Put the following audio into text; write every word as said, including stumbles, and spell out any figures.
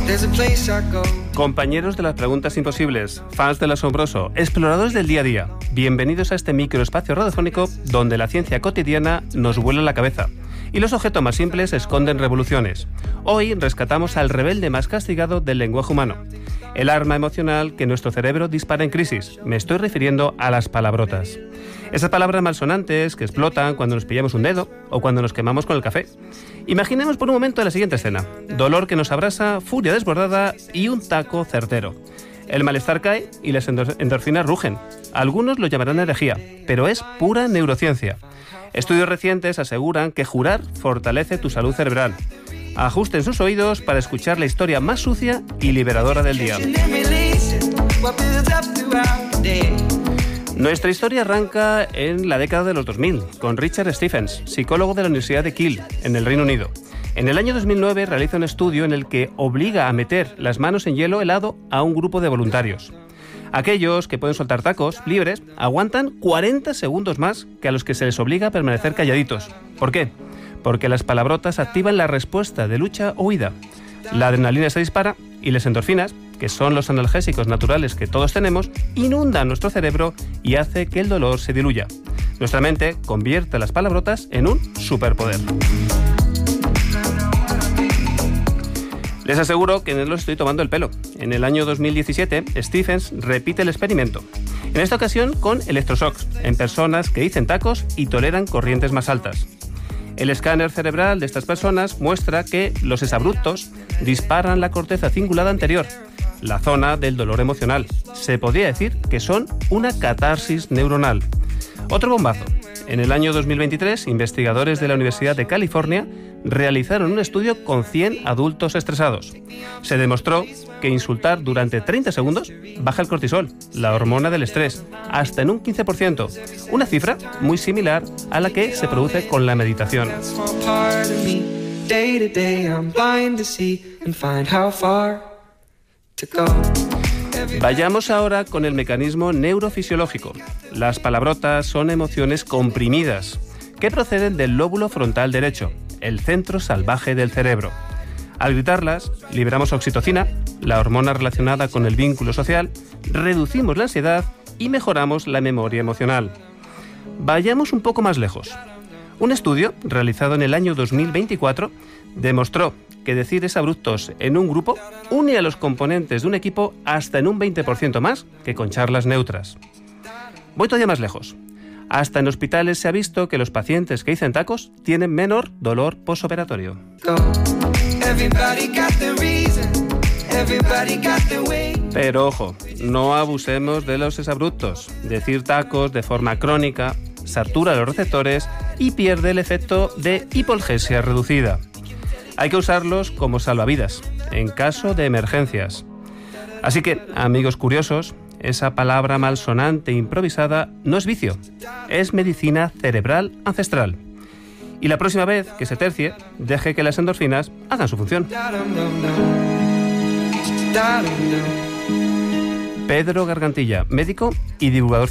Compañeros de las preguntas imposibles, fans del asombroso, exploradores del día a día, bienvenidos a este microespacio radiofónico donde la ciencia cotidiana nos vuela la cabeza y los objetos más simples esconden revoluciones. Hoy rescatamos al rebelde más castigado del lenguaje humano, el arma emocional que nuestro cerebro dispara en crisis. Me estoy refiriendo a las palabrotas. Esas palabras malsonantes que explotan cuando nos pillamos un dedo o cuando nos quemamos con el café. Imaginemos por un momento la siguiente escena: dolor que nos abrasa, furia desbordada y un taco certero. El malestar cae y las endorfinas rugen. Algunos lo llamarán herejía, pero es pura neurociencia. Estudios recientes aseguran que jurar fortalece tu salud cerebral. Ajusten sus oídos para escuchar la historia más sucia y liberadora del día. Nuestra historia arranca en la década de los dos mil, con Richard Stephens, psicólogo de la Universidad de Keele, en el Reino Unido. En el año dos mil nueve realiza un estudio en el que obliga a meter las manos en hielo helado a un grupo de voluntarios. Aquellos que pueden soltar tacos libres aguantan cuarenta segundos más que a los que se les obliga a permanecer calladitos. ¿Por qué? Porque las palabrotas activan la respuesta de lucha o huida. La adrenalina se dispara y las endorfinas, que son los analgésicos naturales que todos tenemos, inundan nuestro cerebro y hace que el dolor se diluya. Nuestra mente convierte las palabrotas en un superpoder. Les aseguro que no los estoy tomando el pelo. En el año dos mil diecisiete, Stephens repite el experimento. En esta ocasión con electroshocks, en personas que dicen tacos y toleran corrientes más altas. El escáner cerebral de estas personas muestra que los exabruptos disparan la corteza cingulada anterior, la zona del dolor emocional. Se podría decir que son una catarsis neuronal. Otro bombazo. En el año dos mil veintitrés, investigadores de la Universidad de California realizaron un estudio con cien adultos estresados. Se demostró que insultar durante treinta segundos baja el cortisol, la hormona del estrés, hasta en un quince por ciento, una cifra muy similar a la que se produce con la meditación. Vayamos ahora con el mecanismo neurofisiológico. Las palabrotas son emociones comprimidas que proceden del lóbulo frontal derecho, el centro salvaje del cerebro. Al gritarlas, liberamos oxitocina, la hormona relacionada con el vínculo social, reducimos la ansiedad y mejoramos la memoria emocional. Vayamos un poco más lejos. Un estudio realizado en el año dos mil veinticuatro demostró que decir exabruptos en un grupo une a los componentes de un equipo hasta en un veinte por ciento más que con charlas neutras. Voy todavía más lejos. Hasta en hospitales se ha visto que los pacientes que dicen tacos tienen menor dolor posoperatorio. Pero ojo, no abusemos de los exabruptos. Decir tacos de forma crónica satura los receptores y pierde el efecto de hipolgesia reducida. Hay que usarlos como salvavidas, en caso de emergencias. Así que, amigos curiosos, esa palabra malsonante improvisada no es vicio, es medicina cerebral ancestral. Y la próxima vez que se tercie, deje que las endorfinas hagan su función. Pedro Gargantilla, médico y divulgador